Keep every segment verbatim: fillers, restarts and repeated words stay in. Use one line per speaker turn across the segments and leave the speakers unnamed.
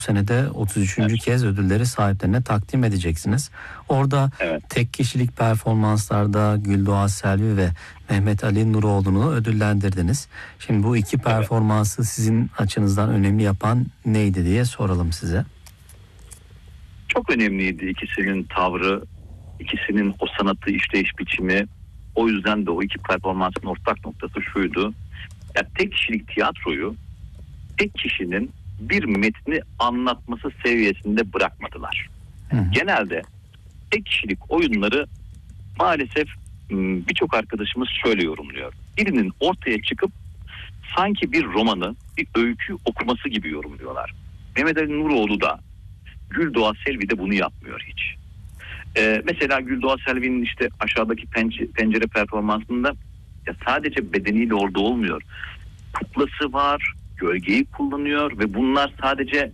senede otuz üçüncü
Evet.
kez ödülleri sahiplerine takdim edeceksiniz. Orada
Evet.
tek kişilik performanslarda Güldoğa Selvi ve Mehmet Ali Nuroğlu'nu ödüllendirdiniz. Şimdi bu iki performansı sizin açınızdan önemli yapan neydi diye soralım size.
Çok önemliydi ikisinin tavrı, ikisinin o sanatı işleyiş biçimi. O yüzden de o iki performansın ortak noktası şuydu. Ya tek kişilik tiyatroyu tek kişinin bir metni anlatması seviyesinde bırakmadılar.
Hı hı.
Genelde tek kişilik oyunları maalesef birçok arkadaşımız şöyle yorumluyor. Birinin ortaya çıkıp sanki bir romanı, bir öykü okuması gibi yorumluyorlar. Mehmet Ali Nuroğlu da, Güldoğa Selvi de bunu yapmıyor hiç. Ee, mesela Güldoğa Selvi'nin işte aşağıdaki pencere, pencere performansında ya sadece bedeniyle orada olmuyor. Kuklası var, gölgeyi kullanıyor ve bunlar sadece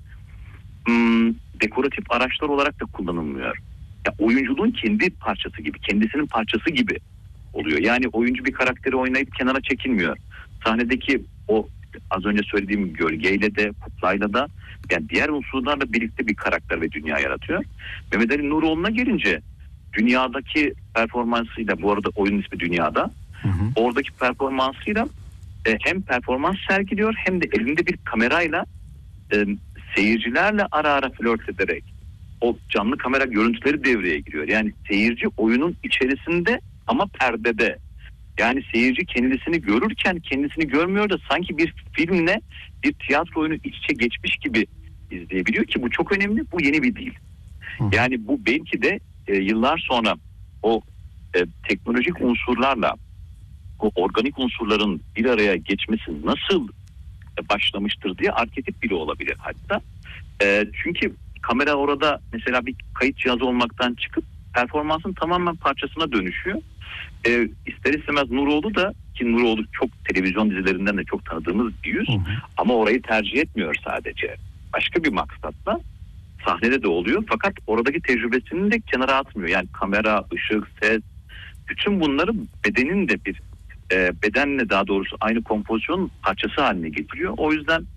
ım, dekoratif araçlar olarak da kullanılmıyor. Ya oyunculuğun kendi parçası gibi, kendisinin parçası gibi oluyor. Yani oyuncu bir karakteri oynayıp kenara çekilmiyor. Sahnedeki o az önce söylediğim gölgeyle de, kuklayla da, yani diğer unsurlarla birlikte bir karakter ve dünya yaratıyor. Mehmet Ali Nuroğlu'na gelince dünyadaki performansıyla, bu arada oyunun ismi Dünyada,
Hı hı.
oradaki performansıyla e, hem performans sergiliyor hem de elinde bir kamerayla e, seyircilerle ara ara flört ederek o canlı kamera görüntüleri devreye giriyor. Yani seyirci oyunun içerisinde ama perdede. Yani seyirci kendisini görürken kendisini görmüyor da sanki bir filmle bir tiyatro oyunu iç içe geçmiş gibi izleyebiliyor ki bu çok önemli. Bu yeni bir dil.
Hı hı.
Yani bu belki de e, yıllar sonra o e, teknolojik unsurlarla o organik unsurların bir araya geçmesi nasıl e, başlamıştır diye arketip bile olabilir hatta. E, çünkü kamera orada mesela bir kayıt cihazı olmaktan çıkıp performansın tamamen parçasına dönüşüyor. E, ister istemez Nuroğlu da, ki Nuroğlu çok televizyon dizilerinden de çok tanıdığımız bir yüz,
Hı hı.
ama orayı tercih etmiyor sadece. Başka bir maksatla sahnede de oluyor fakat oradaki tecrübesini de kenara atmıyor. Yani kamera, ışık, ses, bütün bunları bedenin de bir e, bedenle daha doğrusu aynı kompozisyon parçası haline getiriyor. O yüzden